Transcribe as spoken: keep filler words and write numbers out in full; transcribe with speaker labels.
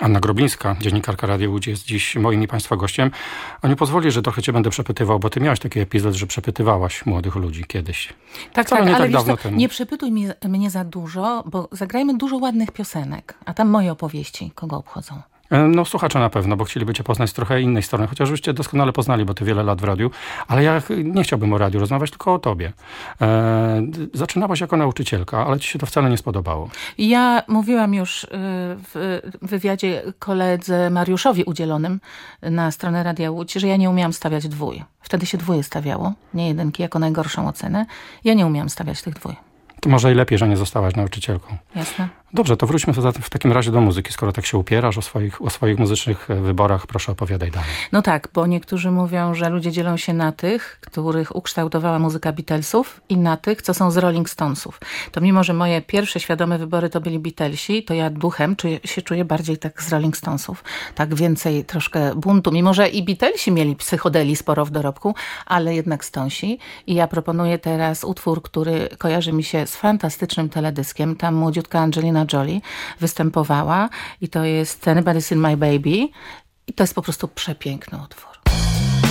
Speaker 1: Anna Groblińska, dziennikarka Radia Łódź, jest dziś moim i Państwa gościem. A nie pozwoli, że trochę cię będę przepytywał, bo ty miałaś taki epizod, że przepytywałaś młodych ludzi kiedyś.
Speaker 2: Tak,
Speaker 1: Wcale
Speaker 2: tak,
Speaker 1: nie
Speaker 2: ale
Speaker 1: tak
Speaker 2: wiesz
Speaker 1: dawno
Speaker 2: co,
Speaker 1: temu.
Speaker 2: nie przepytuj mi, mnie za dużo, bo zagrajmy dużo ładnych piosenek, a tam moje opowieści kogo obchodzą.
Speaker 1: No słuchacze na pewno, bo chcieliby cię poznać z trochę innej strony, chociaż już cię doskonale poznali, bo ty wiele lat w radiu, ale ja nie chciałbym o radiu rozmawiać, tylko o tobie. E, zaczynałaś jako nauczycielka, ale ci się to wcale nie spodobało.
Speaker 2: Ja mówiłam już w wywiadzie koledze Mariuszowi udzielonym na stronę Radia Łódź, że ja nie umiałam stawiać dwój. Wtedy się dwóje stawiało, nie jedynki, jako najgorszą ocenę. Ja nie umiałam stawiać tych dwój.
Speaker 1: To może i lepiej, że nie zostałaś nauczycielką.
Speaker 2: Jasne.
Speaker 1: Dobrze, to wróćmy w takim razie do muzyki. Skoro tak się upierasz o swoich, o swoich muzycznych wyborach, proszę opowiadaj dalej.
Speaker 2: No tak, bo niektórzy mówią, że ludzie dzielą się na tych, których ukształtowała muzyka Beatlesów i na tych, co są z Rolling Stonesów. To mimo, że moje pierwsze świadome wybory to byli Beatlesi, to ja duchem czuję, się czuję bardziej tak z Rolling Stonesów. Tak więcej troszkę buntu, mimo że i Beatlesi mieli psychodeli sporo w dorobku, ale jednak Stonesi. I ja proponuję teraz utwór, który kojarzy mi się z fantastycznym teledyskiem. Tam młodziutka Angelina Jolie występowała i to jest Anybody's in My Baby i to jest po prostu przepiękny utwór.